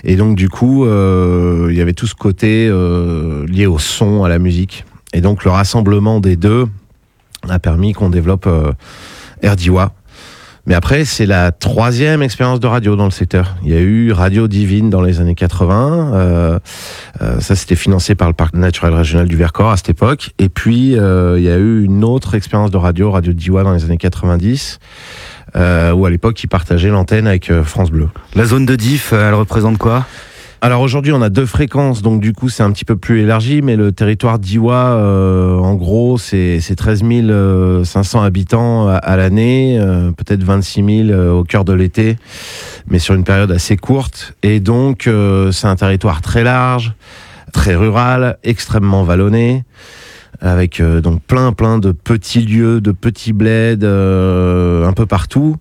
Et donc du coup, il y avait tout ce côté lié au son, à la musique. Et donc le rassemblement des deux a permis qu'on développe RDIWA. Mais après, c'est la 3e expérience de radio dans le secteur. Il y a eu Radio Divine dans les années 80. Ça, c'était financé par le Parc naturel régional du Vercors à cette époque. Et puis, il y a eu une autre expérience de Radio DIWA dans les années 90, où à l'époque, ils partageaient l'antenne avec France Bleu. La zone de diff, elle représente quoi ? Alors aujourd'hui, on a 2 fréquences, donc du coup, c'est un petit peu plus élargi, mais le territoire d'Iwa, en gros, c'est 13 500 habitants à l'année, peut-être 26 000 au cœur de l'été, mais sur une période assez courte. Et donc, c'est un territoire très large, très rural, extrêmement vallonné, avec donc plein de petits lieux, de petits bleds un peu partout.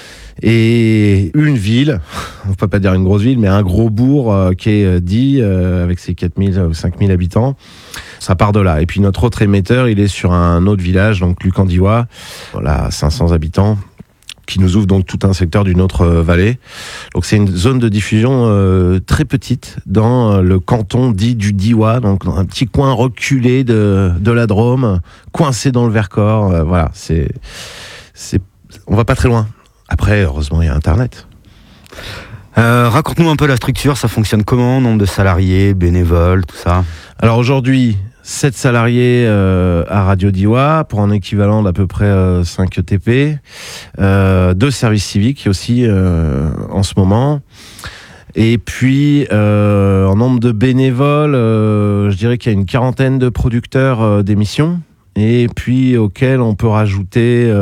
Et une ville, on peut pas dire une grosse ville, mais un gros bourg qui est Die, avec ses 4000 ou 5000 habitants. Ça part de là. Et puis notre autre émetteur, il est sur un autre village, donc Lucandiwa, voilà, 500 habitants, qui nous ouvre donc tout un secteur d'une autre vallée. Donc c'est une zone de diffusion très petite dans le canton dit du Diois, donc dans un petit coin reculé de la Drôme, coincé dans le Vercors. Voilà, on va pas très loin. Après, heureusement, il y a Internet. Raconte-nous un peu la structure, ça fonctionne comment ? Nombre de salariés, bénévoles, tout ça ? Alors aujourd'hui, 7 salariés à Radio DIWA pour un équivalent d'à peu près 5 TP. 2 services civiques aussi en ce moment. Et puis, en nombre de bénévoles, je dirais qu'il y a une 40aine de producteurs d'émissions. Et puis, auxquels on peut rajouter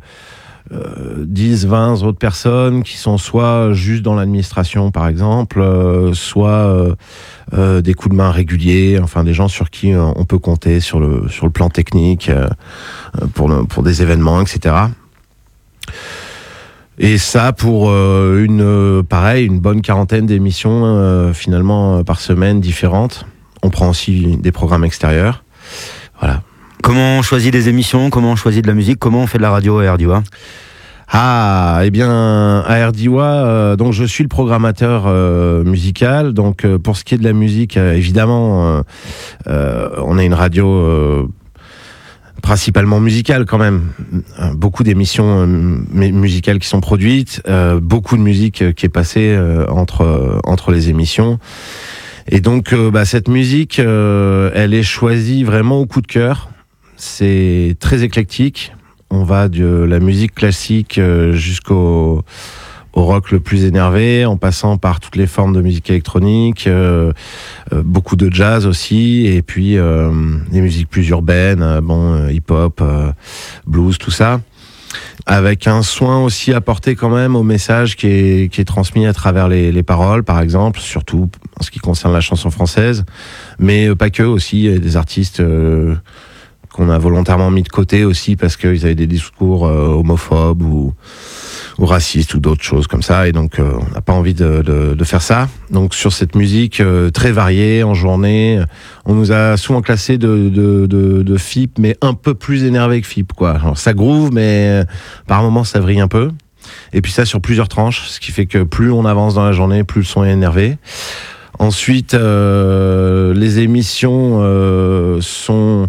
10, 20 autres personnes qui sont soit juste dans l'administration par exemple, soit des coups de main réguliers, enfin des gens sur qui on peut compter sur le plan technique pour des événements, etc. Et ça pour une bonne 40aine d'émissions finalement par semaine différentes. On prend aussi des programmes extérieurs. Voilà. Comment on choisit des émissions ? Comment on choisit de la musique ? Comment on fait de la radio à RDIWA ? Eh bien, à RDIWA, donc je suis le programmateur musical. Donc, pour ce qui est de la musique, évidemment, on a une radio principalement musicale quand même. Beaucoup d'émissions musicales qui sont produites, beaucoup de musique qui est passée entre les émissions. Et donc, cette musique, elle est choisie vraiment au coup de cœur. C'est très éclectique. On va de la musique classique jusqu'au rock le plus énervé, en passant par toutes les formes de musique électronique, beaucoup de jazz aussi, et puis des musiques plus urbaines, hip-hop, blues, tout ça. Avec un soin aussi apporté quand même au message qui est transmis à travers les paroles, par exemple, surtout en ce qui concerne la chanson française, mais pas que, aussi des artistes qu'on a volontairement mis de côté aussi parce qu'ils avaient des discours homophobes ou racistes ou d'autres choses comme ça, et donc on n'a pas envie de faire ça. Donc sur cette musique très variée en journée, on nous a souvent classé de FIP, mais un peu plus énervé que FIP, quoi. Alors, ça groove, mais par moments ça vrille un peu. Et puis ça sur plusieurs tranches, ce qui fait que plus on avance dans la journée, plus le son est énervé. Ensuite, les émissions sont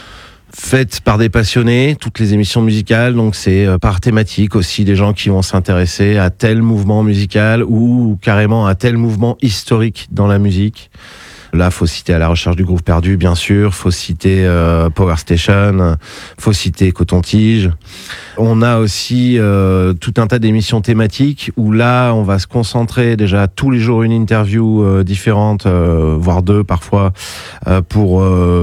faites par des passionnés, toutes les émissions musicales, donc c'est par thématique aussi, des gens qui vont s'intéresser à tel mouvement musical ou carrément à tel mouvement historique dans la musique. Là, faut citer À la recherche du groove perdu, bien sûr, faut citer Power Station, faut citer Coton-Tige. On a aussi tout un tas d'émissions thématiques où là, on va se concentrer déjà tous les jours une interview différente, voire 2 parfois, pour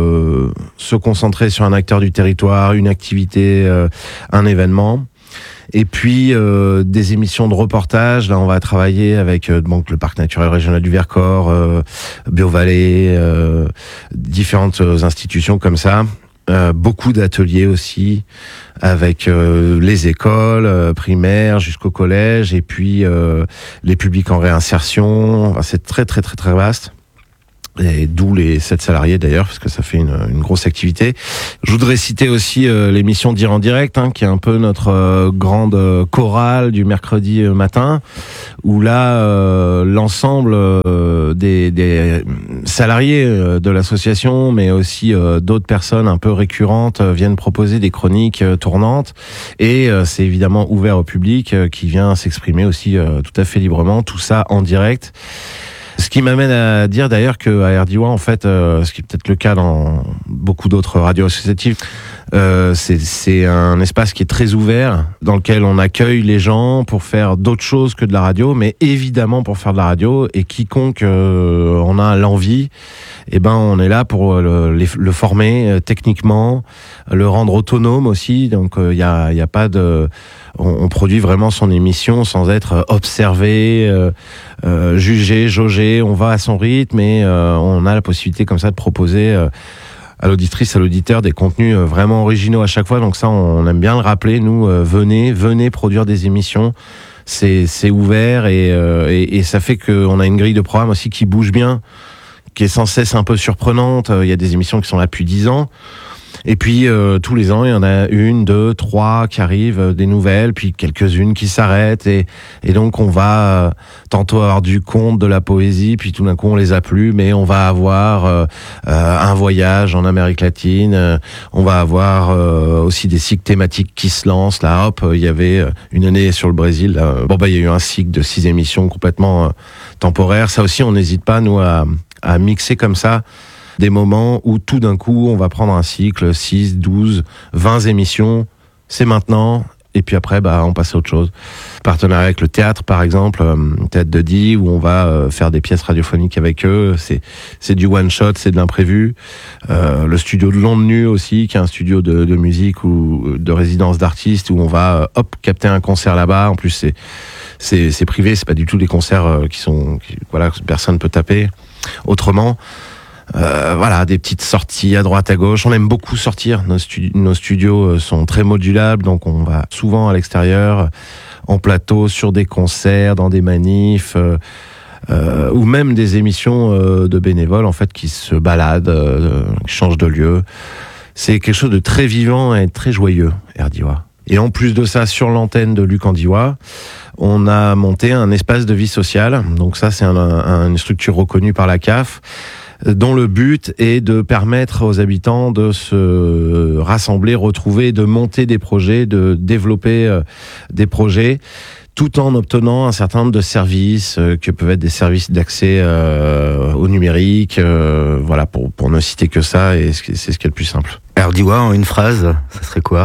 se concentrer sur un acteur du territoire, une activité, un événement. Et puis des émissions de reportage. Là, on va travailler avec donc le Parc naturel régional du Vercors, Biovallée, différentes institutions comme ça. Beaucoup d'ateliers aussi avec les écoles primaires jusqu'au collège, et puis les publics en réinsertion. Enfin, c'est très très très très vaste. Et d'où les 7 salariés d'ailleurs, parce que ça fait une grosse activité. Je voudrais citer aussi l'émission Dire en direct, qui est un peu notre grande chorale du mercredi matin, où là, l'ensemble des salariés de l'association, mais aussi d'autres personnes un peu récurrentes, viennent proposer des chroniques tournantes. Et c'est évidemment ouvert au public qui vient s'exprimer aussi tout à fait librement, tout ça en direct. Ce qui m'amène à dire d'ailleurs qu'à RDY, en fait, ce qui est peut-être le cas dans beaucoup d'autres radios associatives, c'est un espace qui est très ouvert, dans lequel on accueille les gens pour faire d'autres choses que de la radio, mais évidemment pour faire de la radio, et quiconque en a l'envie, eh ben on est là pour le former techniquement, le rendre autonome aussi. Donc il y a pas de, on produit vraiment son émission sans être observé, jugé, jaugé. On va à son rythme et on a la possibilité comme ça de proposer à l'auditrice, à l'auditeur des contenus vraiment originaux à chaque fois. Donc ça, on aime bien le rappeler. Nous, venez produire des émissions. C'est ouvert et ça fait qu'on a une grille de programme aussi qui bouge bien, qui est sans cesse un peu surprenante. Il y a des émissions qui sont là depuis 10 ans. Et puis tous les ans, il y en a 1, 2, 3 qui arrivent, des nouvelles, puis quelques-unes qui s'arrêtent. Et donc on va tantôt avoir du conte, de la poésie, puis tout d'un coup on les a plus, mais on va avoir un voyage en Amérique latine. On va avoir aussi des cycles thématiques qui se lancent. Là, hop, il y avait une année sur le Brésil. Là, il y a eu un cycle de 6 émissions complètement temporaires. Ça aussi, on n'hésite pas, nous, à mixer comme ça des moments où tout d'un coup on va prendre un cycle 6, 12, 20 émissions, c'est maintenant, et puis après on passe à autre chose. Partenariat avec le théâtre par exemple, Théâtre de Die, où on va faire des pièces radiophoniques avec eux, c'est du one shot, c'est de l'imprévu. Le studio de Londres Nu aussi, qui est un studio de musique ou de résidence d'artistes, où on va capter un concert là-bas. En plus c'est privé, c'est pas du tout des concerts que personne peut taper autrement. Des petites sorties à droite à gauche. On aime beaucoup sortir. Nos studios sont très modulables, donc on va souvent à l'extérieur, en plateau, sur des concerts, dans des manifs, ou même des émissions de bénévoles en fait qui se baladent, qui changent de lieu. C'est quelque chose de très vivant et très joyeux, RDY. Et en plus de ça, sur l'antenne de Luc Andiwa, on a monté un espace de vie sociale. Donc ça, c'est une structure reconnue par la CAF, dont le but est de permettre aux habitants de se rassembler, retrouver, de monter des projets, de développer des projets, tout en obtenant un certain nombre de services, que peuvent être des services d'accès au numérique, pour ne citer que ça, et c'est ce qui est le plus simple. RDY, en une phrase, ça serait quoi ?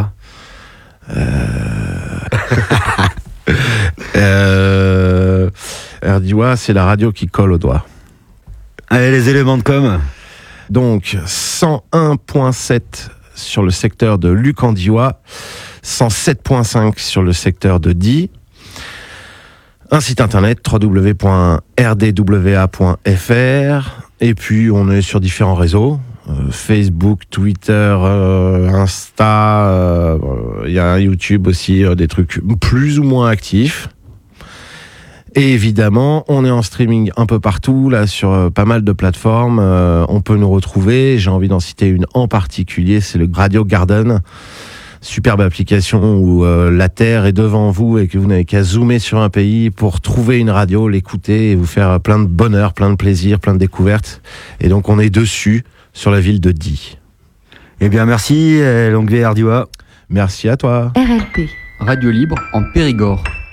RDY, c'est la radio qui colle au doigt. Allez, les éléments de com. Donc 101.7 sur le secteur de Luc Andiwa, 107.5 sur le secteur de Die. Un site internet www.rdwa.fr, et puis on est sur différents réseaux, Facebook, Twitter, Insta, il y a un YouTube aussi, des trucs plus ou moins actifs. Et évidemment, on est en streaming un peu partout, là, sur pas mal de plateformes. On peut nous retrouver. J'ai envie d'en citer une en particulier, c'est le Radio Garden. Superbe application où la Terre est devant vous et que vous n'avez qu'à zoomer sur un pays pour trouver une radio, l'écouter et vous faire plein de bonheur, plein de plaisir, plein de découvertes. Et donc, on est dessus, sur la ville de Die. Eh bien, merci, longue vie RDY. Merci à toi. RLP. Radio libre en Périgord.